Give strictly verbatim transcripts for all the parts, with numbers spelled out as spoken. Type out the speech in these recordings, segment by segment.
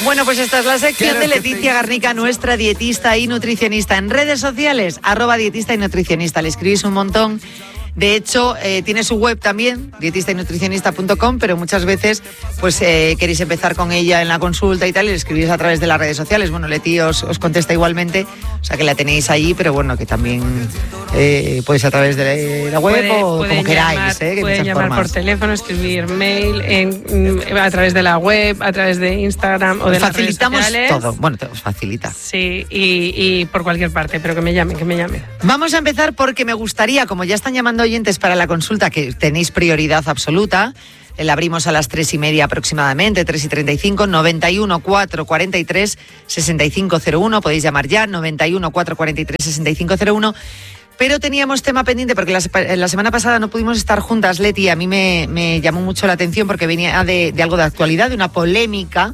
Bueno, pues esta es la sección de Leticia Garnica, nuestra dietista y nutricionista. En redes sociales, arroba dietista y nutricionista. Le escribís un montón. De hecho, eh, tiene su web también, dietista y nutricionista punto com, pero muchas veces pues eh, queréis empezar con ella en la consulta y tal, y le escribís a través de las redes sociales. Bueno, Leti os, os contesta igualmente, o sea que la tenéis allí, pero bueno, que también eh, podéis a través de la web puede, o como queráis. Llamar, eh, que pueden llamar formas. por teléfono, escribir mail, en, a través de la web, a través de Instagram o de las redes sociales. Facilitamos todo, bueno, te os facilita. Sí, y, y por cualquier parte, pero que me llamen, que me llamen. Vamos a empezar porque me gustaría, como ya están llamando oyentes para la consulta, que tenéis prioridad absoluta, la abrimos a las tres y media aproximadamente, tres y treinta y cinco, noventa y uno, cuatro cuarenta y tres, sesenta y cinco cero uno, podéis llamar ya, noventa y uno, cuatro cuarenta y tres, sesenta y cinco cero uno. Pero teníamos tema pendiente porque la, la semana pasada no pudimos estar juntas, Leti. A mí me, me llamó mucho la atención porque venía de, de algo de actualidad, de una polémica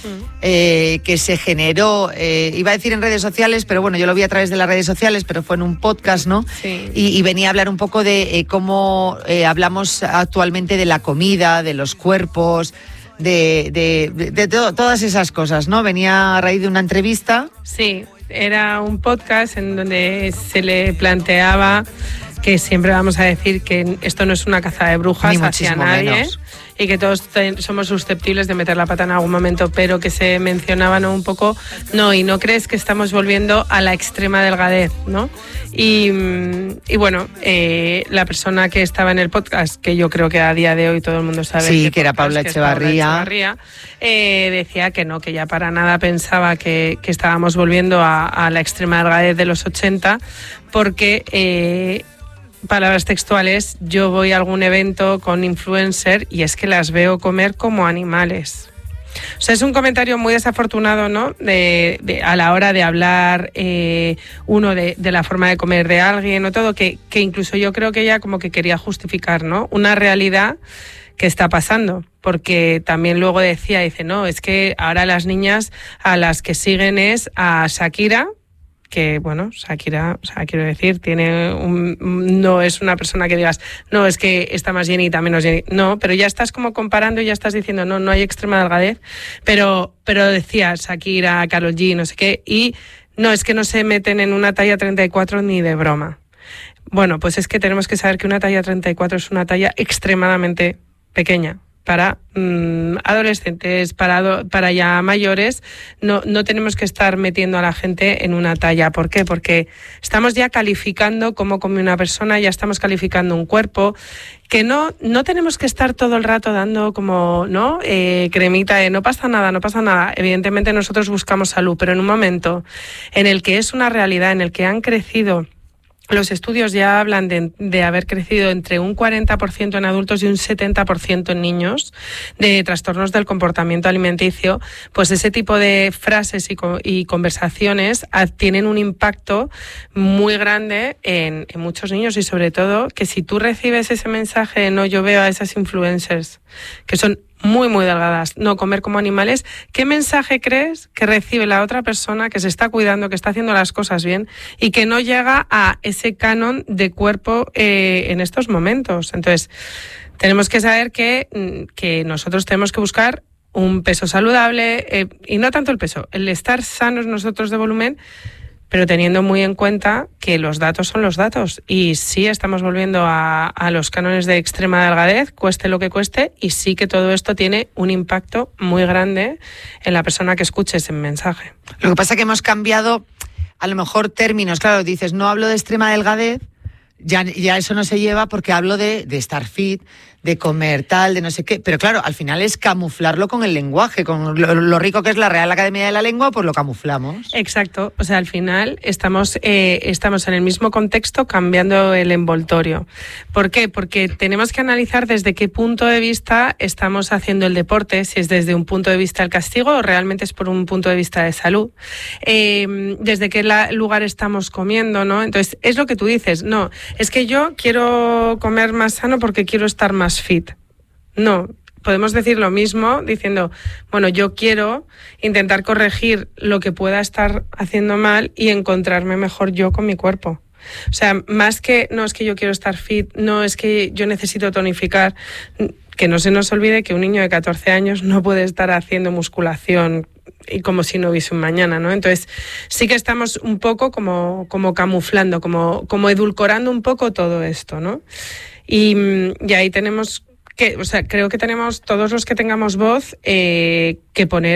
eh, que se generó, eh, iba a decir en redes sociales, pero bueno, yo lo vi a través de las redes sociales, pero fue en un podcast, ¿no? Sí. Y, y venía a hablar un poco de eh, cómo eh, hablamos actualmente de la comida, de los cuerpos, de, de, de, de to- todas esas cosas, ¿no? Venía a raíz de una entrevista. Sí, era un podcast en donde se le planteaba que siempre vamos a decir que esto no es una caza de brujas hacia nadie, menos. Y que todos ten, somos susceptibles de meter la pata en algún momento, pero que se mencionaba, ¿no?, un poco, no, y no crees que estamos volviendo a la extrema delgadez, ¿no? Y, y bueno, eh, la persona que estaba en el podcast, que yo creo que a día de hoy todo el mundo sabe, sí, que, que era Paula Echevarría, Paula Echevarría eh, decía que no, que ya para nada pensaba que, que estábamos volviendo a, a la extrema delgadez de los ochenta, porque... Eh, palabras textuales, yo voy a algún evento con influencer y es que las veo comer como animales. O sea, es un comentario muy desafortunado, ¿no? De, de, a la hora de hablar eh, uno de, de la forma de comer de alguien o todo, que, que incluso yo creo que ella como que quería justificar, ¿no?, una realidad que está pasando, porque también luego decía, dice, no, es que ahora las niñas a las que siguen es a Shakira, que, bueno, Shakira, o sea, quiero decir, tiene un, no es una persona que digas, no, es que está más llenita, menos llenita, no, pero ya estás como comparando y ya estás diciendo, no, no hay extrema delgadez, pero, pero decía Shakira, Karol G, no sé qué, y no, es que no se meten en una talla treinta y cuatro ni de broma. Bueno, pues es que tenemos que saber que una talla treinta y cuatro es una talla extremadamente pequeña. Para mmm, adolescentes, para, para ya mayores, no, no tenemos que estar metiendo a la gente en una talla. ¿Por qué? Porque estamos ya calificando cómo come una persona, ya estamos calificando un cuerpo, que no, no tenemos que estar todo el rato dando como, ¿no?, eh, cremita de no pasa nada, no pasa nada. Evidentemente nosotros buscamos salud, pero en un momento en el que es una realidad, en el que han crecido. Los estudios ya hablan de, de haber crecido entre un cuarenta por ciento en adultos y un setenta por ciento en niños de trastornos del comportamiento alimenticio, pues ese tipo de frases y, y conversaciones tienen un impacto muy grande en, en muchos niños, y sobre todo que si tú recibes ese mensaje, no, yo veo a esas influencers que son muy, muy delgadas, no comer como animales, ¿qué mensaje crees que recibe la otra persona que se está cuidando, que está haciendo las cosas bien y que no llega a ese canon de cuerpo eh, en estos momentos? Entonces, tenemos que saber que, que nosotros tenemos que buscar un peso saludable, eh, y no tanto el peso, el estar sanos nosotros de volumen, pero teniendo muy en cuenta que los datos son los datos, y sí estamos volviendo a, a los cánones de extrema delgadez, cueste lo que cueste, y sí que todo esto tiene un impacto muy grande en la persona que escuche ese mensaje. Lo que pasa es que hemos cambiado a lo mejor términos, claro, dices, no hablo de extrema delgadez, ya, ya eso no se lleva porque hablo de, de estar fit, de comer tal, de no sé qué, pero claro, al final es camuflarlo con el lenguaje, con lo, lo rico que es la Real Academia de la Lengua, pues lo camuflamos. Exacto, o sea, al final estamos, eh, estamos en el mismo contexto cambiando el envoltorio. ¿Por qué? Porque tenemos que analizar desde qué punto de vista estamos haciendo el deporte, si es desde un punto de vista del castigo o realmente es por un punto de vista de salud. Eh, desde qué la, lugar estamos comiendo, ¿no? Entonces, es lo que tú dices, no, es que yo quiero comer más sano porque quiero estar más fit. No, podemos decir lo mismo diciendo, bueno, yo quiero intentar corregir lo que pueda estar haciendo mal y encontrarme mejor yo con mi cuerpo. O sea, más que, no es que yo quiero estar fit, no es que yo necesito tonificar, que no se nos olvide que un niño de catorce años no puede estar haciendo musculación y como si no hubiese un mañana, ¿no? Entonces sí que estamos un poco como, como camuflando, como, como edulcorando un poco todo esto, ¿no? Y, y ahí tenemos que, o sea, creo que tenemos todos los que tengamos voz eh, que poner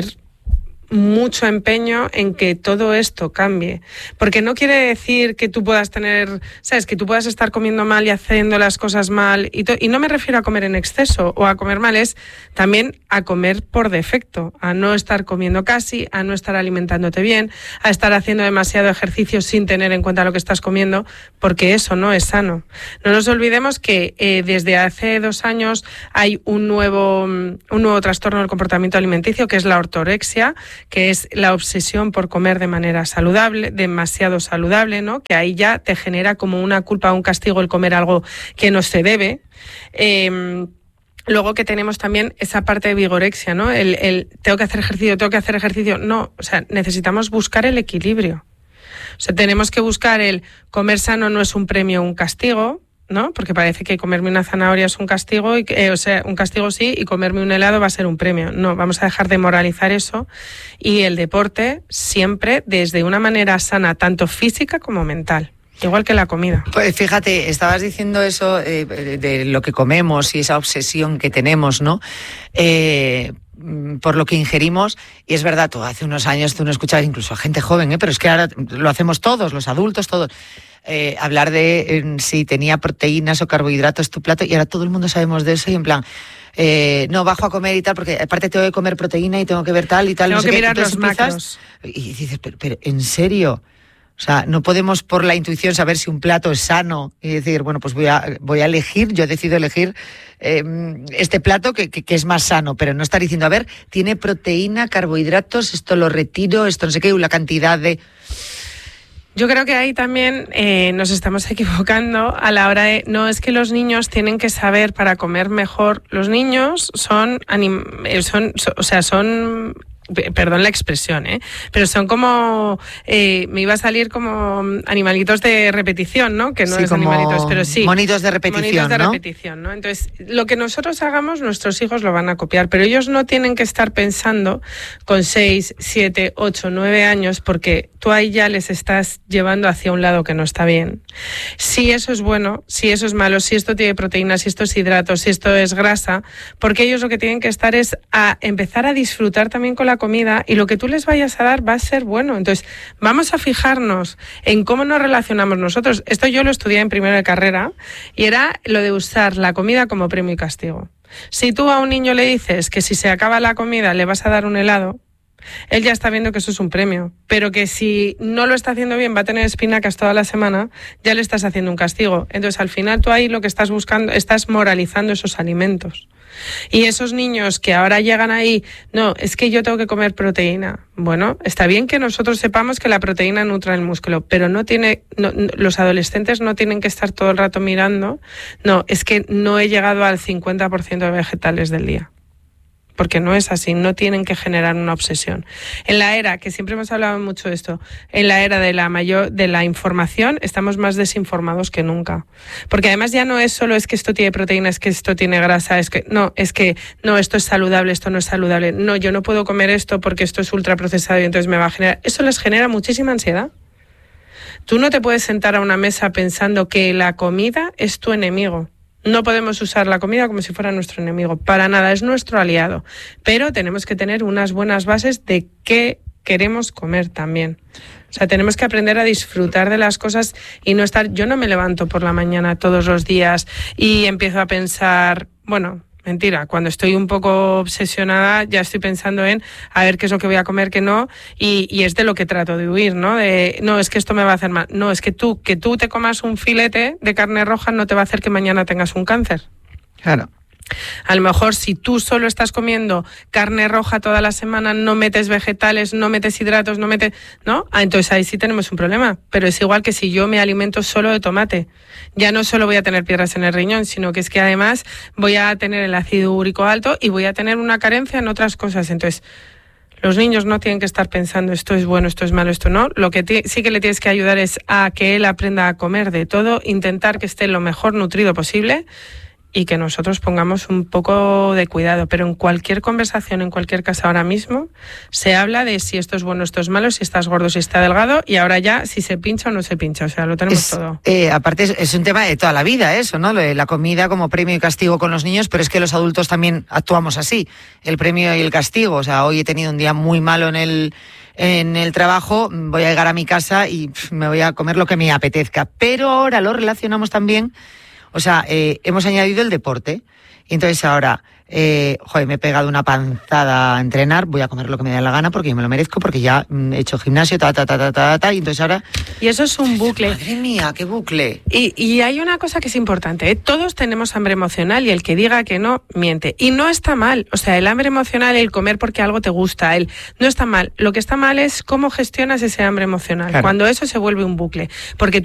mucho empeño en que todo esto cambie, porque no quiere decir que tú puedas tener, sabes, que tú puedas estar comiendo mal y haciendo las cosas mal, y, to- y no me refiero a comer en exceso o a comer mal, es también a comer por defecto, a no estar comiendo casi, a no estar alimentándote bien, a estar haciendo demasiado ejercicio sin tener en cuenta lo que estás comiendo, porque eso no es sano. No nos olvidemos que eh, desde hace dos años hay un nuevo, un nuevo trastorno del comportamiento alimenticio, que es la ortorexia, que es la obsesión por comer de manera saludable, demasiado saludable, ¿no? Que ahí ya te genera como una culpa o un castigo el comer algo que no se debe. Eh, Luego que tenemos también esa parte de vigorexia, ¿no? El, el tengo que hacer ejercicio, tengo que hacer ejercicio. No, o sea, necesitamos buscar el equilibrio. O sea, tenemos que buscar el comer sano no es un premio o un castigo, ¿no? Porque parece que comerme una zanahoria es un castigo, y, eh, o sea, un castigo sí, y comerme un helado va a ser un premio. No, vamos a dejar de moralizar eso, y el deporte siempre desde una manera sana, tanto física como mental. Igual que la comida. Pues fíjate, estabas diciendo eso eh, de lo que comemos y esa obsesión que tenemos, ¿no? Eh, por lo que ingerimos, y es verdad, tú hace unos años tú no escuchabas incluso a gente joven, ¿eh? Pero es que ahora lo hacemos todos, los adultos, todos. Eh, hablar de eh, si tenía proteínas o carbohidratos tu plato, y ahora todo el mundo sabemos de eso, y en plan, eh, no, bajo a comer y tal, porque aparte tengo que comer proteína y tengo que ver tal y tal. Tengo no sé que qué. mirar Entonces los empiezas, macros. y dices, pero, pero ¿en serio? O sea, no podemos por la intuición saber si un plato es sano y decir, bueno, pues voy a, voy a elegir, yo decido elegir eh, este plato que, que, que es más sano, pero no estar diciendo, a ver, tiene proteína, carbohidratos, esto lo retiro, esto no sé qué, la cantidad de... Yo creo que ahí también eh, nos estamos equivocando a la hora de... No, es que los niños tienen que saber para comer mejor. Los niños son... Anim, son, son o sea, son... Perdón la expresión, ¿eh? Pero son como... Eh, me iba a salir como animalitos de repetición, ¿no? Que no sí, es como animalitos, pero sí. Monitos de repetición, Monitos de ¿no? repetición, ¿no? Entonces, lo que nosotros hagamos, nuestros hijos lo van a copiar, pero ellos no tienen que estar pensando con seis, siete, ocho, nueve años, porque tú ahí ya les estás llevando hacia un lado que no está bien. Si eso es bueno, si eso es malo, si esto tiene proteínas, si esto es hidratos, si esto es grasa, porque ellos lo que tienen que estar es a empezar a disfrutar también con la comida, y lo que tú les vayas a dar va a ser bueno. Entonces, vamos a fijarnos en cómo nos relacionamos nosotros. Esto yo lo estudié en primero de carrera, y era lo de usar la comida como premio y castigo. Si tú a un niño le dices que si se acaba la comida le vas a dar un helado, él ya está viendo que eso es un premio, pero que si no lo está haciendo bien va a tener espinacas toda la semana, ya le estás haciendo un castigo. Entonces, al final tú ahí lo que estás buscando, estás moralizando esos alimentos. Y esos niños que ahora llegan ahí, no, es que yo tengo que comer proteína. Bueno, está bien que nosotros sepamos que la proteína nutre el músculo, pero no tiene, no, los adolescentes no tienen que estar todo el rato mirando, no, es que no he llegado al cincuenta por ciento de vegetales del día. Porque no es así, no tienen que generar una obsesión. En la era, que siempre hemos hablado mucho de esto, en la era de la mayor de la información, estamos más desinformados que nunca. Porque además ya no es solo es que esto tiene proteína, es que esto tiene grasa, es que no, es que no, esto es saludable, esto no es saludable. No, yo no puedo comer esto porque esto es ultraprocesado y entonces me va a generar... Eso les genera muchísima ansiedad. Tú no te puedes sentar a una mesa pensando que la comida es tu enemigo. No podemos usar la comida como si fuera nuestro enemigo, para nada, es nuestro aliado. Pero tenemos que tener unas buenas bases de qué queremos comer también. O sea, tenemos que aprender a disfrutar de las cosas y no estar... Yo no me levanto por la mañana todos los días y empiezo a pensar, bueno... Mentira, cuando estoy un poco obsesionada ya estoy pensando en a ver qué es lo que voy a comer, qué no, y, y es de lo que trato de huir, ¿no? De, no, es que esto me va a hacer mal. No, es que tú, que tú te comas un filete de carne roja no te va a hacer que mañana tengas un cáncer. Claro. A lo mejor si tú solo estás comiendo carne roja toda la semana, no metes vegetales, no metes hidratos, no metes... ¿no? Ah, entonces ahí sí tenemos un problema. Pero es igual que si yo me alimento solo de tomate. Ya no solo voy a tener piedras en el riñón, sino que es que además voy a tener el ácido úrico alto y voy a tener una carencia en otras cosas. Entonces, los niños no tienen que estar pensando esto es bueno, esto es malo, esto no. Lo que t- sí que le tienes que ayudar es a que él aprenda a comer de todo, intentar que esté lo mejor nutrido posible. y que nosotros pongamos un poco de cuidado. Pero en cualquier conversación, en cualquier casa ahora mismo, se habla de si esto es bueno, esto es malo, si estás gordo, si está delgado, y ahora ya si se pincha o no se pincha. O sea, lo tenemos es, todo. Eh, aparte es, es un tema de toda la vida eso, ¿no? La comida como premio y castigo con los niños, pero es que los adultos también actuamos así, el premio y el castigo. O sea, hoy he tenido un día muy malo en el en el trabajo, voy a llegar a mi casa y pff, me voy a comer lo que me apetezca. Pero ahora lo relacionamos también, o sea, eh, hemos añadido el deporte. Y entonces ahora, eh, joder, me he pegado una panzada a entrenar, voy a comer lo que me dé la gana porque yo me lo merezco, porque ya mm, he hecho gimnasio, ta, ta, ta, ta, ta, ta, y entonces ahora... Y eso es un bucle. Madre mía, qué bucle. Y, y hay una cosa que es importante, ¿eh? Todos tenemos hambre emocional y el que diga que no, miente. Y no está mal, o sea, el hambre emocional, el comer porque algo te gusta, el no está mal. Lo que está mal es cómo gestionas ese hambre emocional, claro. Cuando eso se vuelve un bucle. Porque tú